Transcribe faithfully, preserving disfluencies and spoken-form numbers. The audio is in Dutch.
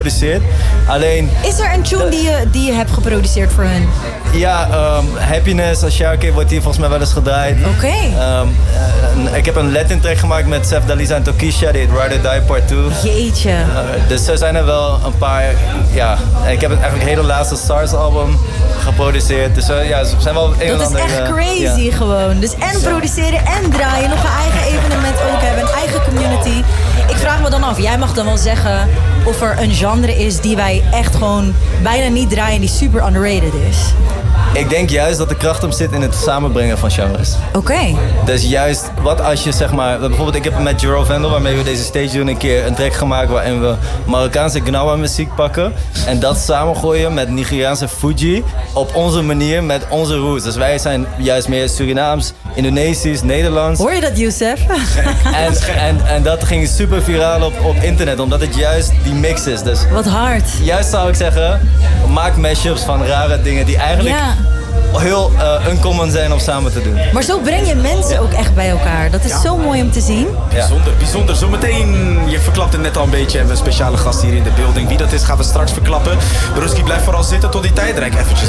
gepubliceerd. Alleen... Is er een tune die je, die je hebt geproduceerd voor hun? Ja, um, Happiness, Ashake wordt hier volgens mij wel eens gedraaid. Oké. Okay. Um, uh, ik heb een Latin track gemaakt met Sef Dalisa en Tokisha, die heet Ride or Die Part twee. Jeetje. Uh, dus er zijn er wel een paar, ja. Ik heb het eigenlijk hele laatste Stars album geproduceerd. Dus uh, ja, er zijn wel een Dat is andere, echt uh, crazy ja. gewoon. Dus en produceren en draaien, nog een eigen evenement ook hebben, een eigen community. Ik vraag me dan af, jij mag dan wel zeggen of er een genre is die wij echt gewoon bijna niet draaien, die super underrated is. Ik denk juist dat de kracht hem zit in het samenbrengen van genres. Oké. Okay. Dus juist, wat als je zeg maar... Bijvoorbeeld, ik heb met Jero Vendel, waarmee we deze stage doen, een keer een track gemaakt waarin we Marokkaanse Gnawa muziek pakken. En dat samengooien met Nigeriaanse Fuji op onze manier, met onze roots. Dus wij zijn juist meer Surinaams, Indonesisch, Nederlands. Hoor je dat, Youssef? en, en, en dat ging super viraal op, op internet, omdat het juist die mix is. Dus wat hard. Juist zou ik zeggen, maak mashups van rare dingen die eigenlijk... Ja. heel uh, uncommon zijn om samen te doen. Maar zo breng je mensen ja. ook echt bij elkaar. Dat is ja. zo mooi om te zien. Ja. Bijzonder, bijzonder. Zometeen, je verklapt het net al een beetje. We hebben een speciale gast hier in de building. Wie dat is, gaan we straks verklappen. Broski, blijf vooral zitten tot die tijd. Rijk eventjes